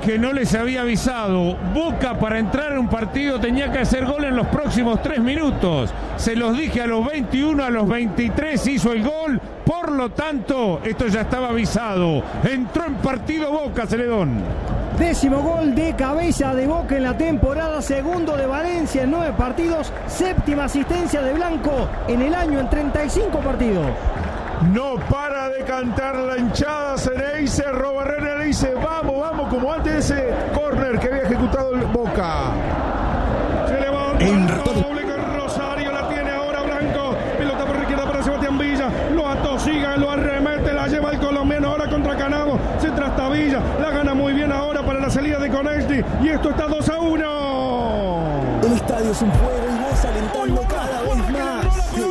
dije, no les había avisado. Boca para entrar en un partido tenía que hacer gol en los próximos 3 minutos. Se los dije a los 21, a los 23 hizo el gol. Por lo tanto, esto ya estaba avisado. Entró en partido Boca, Celedón. 10º gol de cabeza de Boca en la temporada, segundo de Valencia en 9 partidos, 7ª asistencia de Blanco en el año en 35 partidos. No para de cantar la hinchada Ceneice. Robarrena le dice vamos, vamos, como antes de ese córner que había ejecutado el Boca. Se levanta el doble con Rosario, la tiene ahora Blanco. Pelota por izquierda para Sebastián Villa. Lo atosiga, lo arremete, la lleva el colombiano ahora contra Canavo. Se trastabilla, la gana muy bien ahora para la salida de Conesti. Y esto está 2-1. El estadio es un fuego y vos alentando cada vez más.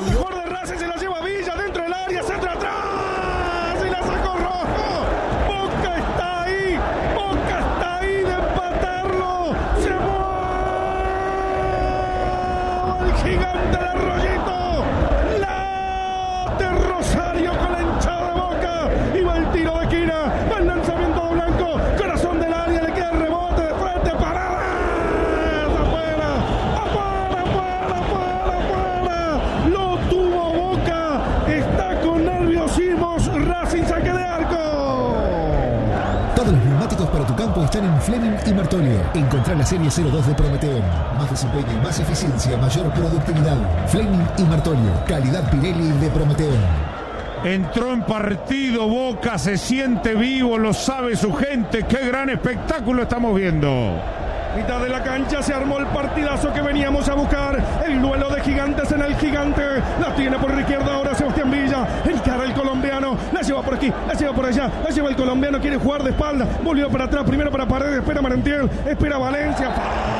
Están en Fleming y Martolio. Encontrar la serie 02 de Prometeon. Más desempeño y más eficiencia, mayor productividad. Fleming y Martolio. Calidad Pirelli de Prometeon. Entró en partido Boca, se siente vivo, lo sabe su gente. Qué gran espectáculo estamos viendo. Mitad de la cancha se armó el partidazo que veníamos a buscar. El duelo de gigantes en el gigante. La tiene por la izquierda ahora Sebastián Villa. Encara el colombiano. La lleva por aquí, la lleva por allá. La lleva el colombiano, quiere jugar de espalda. Volvió para atrás, primero para Paredes. Espera Merentiel, espera Valencia.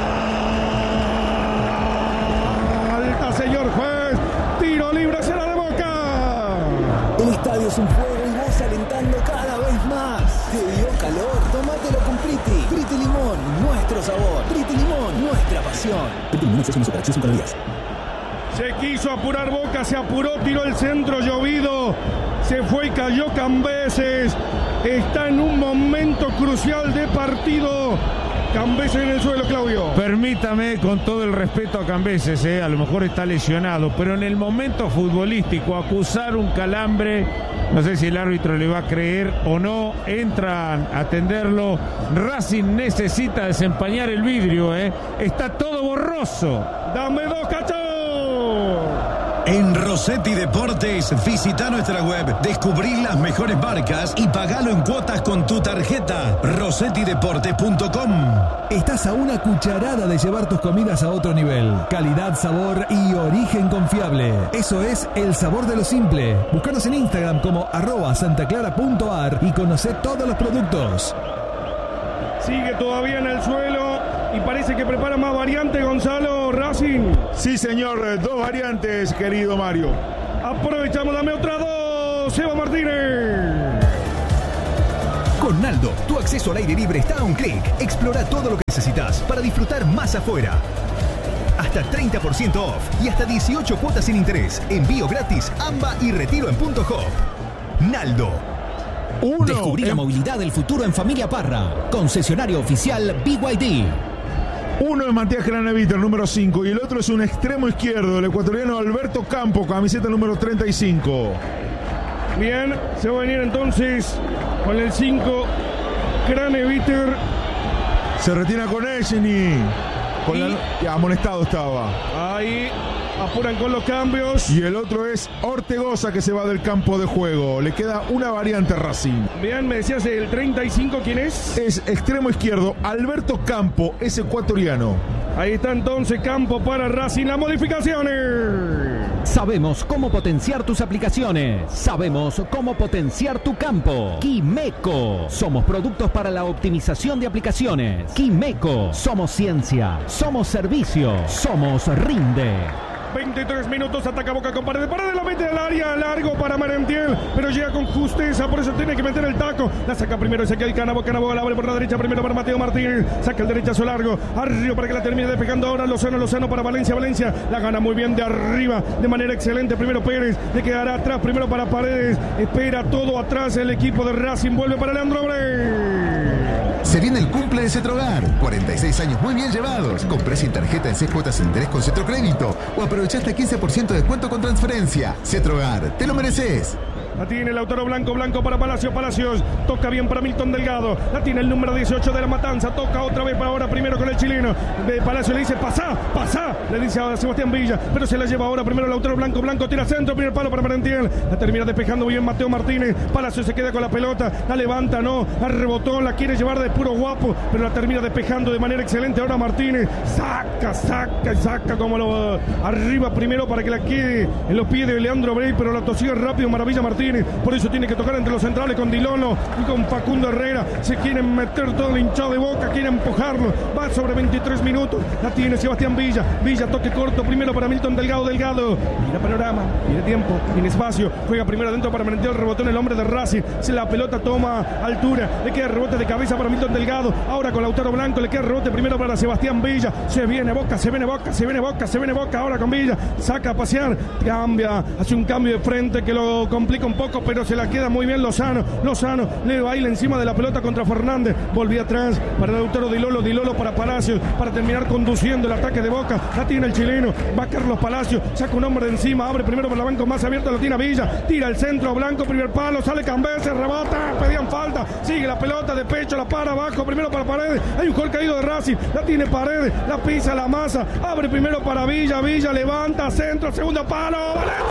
Falta, señor juez. Tiro libre, será de Boca. El estadio es un fuego y vos alentando cada vez más. ¿Te dio calor? Tómatelo con Priti. Priti Limón, nuestro sabor. Priti Limón, nuestra pasión. Priti Limón es una superacción para días. Se quiso apurar Boca, se apuró, tiró el centro llovido. Se fue y cayó Cambeses. Está en un momento crucial de partido. Cambeses en el suelo, Claudio. Permítame, con todo el respeto a Cambeses, a lo mejor está lesionado, pero en el momento futbolístico, acusar un calambre, no sé si el árbitro le va a creer o no, entran a atenderlo. Racing necesita desempañar el vidrio, está todo borroso. Dame 2, Cacho. En Rossetti Deportes, visita nuestra web, descubrí las mejores marcas y pagalo en cuotas con tu tarjeta. RossettiDeportes.com. Estás a una cucharada de llevar tus comidas a otro nivel. Calidad, sabor y origen confiable. Eso es el sabor de lo simple. Búscanos en Instagram como @santaclara.ar y conoce todos los productos. Sigue todavía en el suelo y parece que prepara más variante Gonzalo Racing. Sí, señor, 2 variantes, querido Mario. Aprovechamos, dame otra 2, Seba Martínez. Con Naldo, tu acceso al aire libre está a un clic. Explora todo lo que necesitas para disfrutar más afuera. Hasta 30% off y hasta 18 cuotas sin interés. Envío gratis, AMBA y retiro en Punto Hop. Naldo. Descubrí la movilidad del futuro en Familia Parra. Concesionario oficial BYD. Uno es Matías Craneviter, el número 5, y el otro es un extremo izquierdo, el ecuatoriano Alberto Campo, camiseta número 35. Bien, se va a venir entonces con el 5, Craneviter. Se retira con Echeni. Amonestado estaba. Ahí apuran con los cambios. Y el otro es Ortegoza, que se va del campo de juego. Le queda una variante a Racing. Bien, me decías el 35, ¿quién es? Es extremo izquierdo, Alberto Campo, es ecuatoriano. Ahí está entonces Campo para Racing. Las modificaciones. Sabemos cómo potenciar tus aplicaciones. Sabemos cómo potenciar tu campo. Quimeco. Somos productos para la optimización de aplicaciones. Quimeco. Somos ciencia. Somos servicio. Somos Rinde. 23 minutos, ataca Boca con Paredes. Paredes la mete al área, largo para Merentiel, pero llega con justeza, por eso tiene que meter el taco. La saca primero Ezequiel Canavo, Canavo la abre por la derecha, primero para Mateo Martínez. Saca el derechazo largo, arriba para que la termine despejando ahora Lozano para Valencia. Valencia la gana muy bien de arriba, de manera excelente. Primero Pérez, le quedará atrás, primero para Paredes. Espera todo atrás el equipo de Racing, vuelve para Leandro Abreu. Se viene el cumple de Cetrogar. 46 años muy bien llevados. Compré sin tarjeta en 6 cuotas sin interés con Cetrocrédito. O aprovechaste 15% de descuento con transferencia. Cetrogar, te lo mereces. La tiene Lautaro Blanco para Palacios. Toca bien para Milton Delgado. La tiene el número 18 de La Matanza. Toca otra vez para ahora primero con el chileno. De Palacios le dice, pasá. Le dice a Sebastián Villa. Pero se la lleva ahora primero Lautaro Blanco. Tira centro, primer palo para Merentiel. La termina despejando bien Mateo Martínez. Palacios se queda con la pelota. La levanta, no. La rebotó, la quiere llevar de puro guapo. Pero la termina despejando de manera excelente. Ahora Martínez. Saca como lo arriba primero para que la quede en los pies de Leandro Brey. Pero la tosiga rápido, maravilla Martínez. Por eso tiene que tocar entre los centrales con Dilolo y con Facundo Herrera. Se quieren meter todo el hinchado de Boca, quieren empujarlo. Va sobre 23 minutos. La tiene Sebastián Villa. Toque corto primero para Milton Delgado. Mira panorama, mira tiempo, tiene espacio. Juega primero adentro para Merentiel. Rebotó en el hombre de Racing. La pelota toma altura. Le queda rebote de cabeza para Milton Delgado. Ahora con Lautaro Blanco. Le queda rebote primero para Sebastián Villa. Se viene Boca. Ahora con Villa. Saca a pasear. Cambia. Hace un cambio de frente que lo complica un poco, pero se la queda muy bien Lozano le baila encima de la pelota contra Fernández. Volvía atrás para Lautaro Dilolo para Palacios, para terminar conduciendo el ataque de Boca. La tiene el chileno, va Carlos Palacios, saca un hombre de encima, abre primero por la banca más abierta, la tiene Villa, tira el centro Blanco, primer palo, sale Cambese, rebota, pedían falta, sigue la pelota de pecho, la para abajo, primero para Paredes, hay un gol caído de Racing, la tiene Paredes, la pisa, la masa, abre primero para Villa, levanta, centro, segundo palo, ¡vale!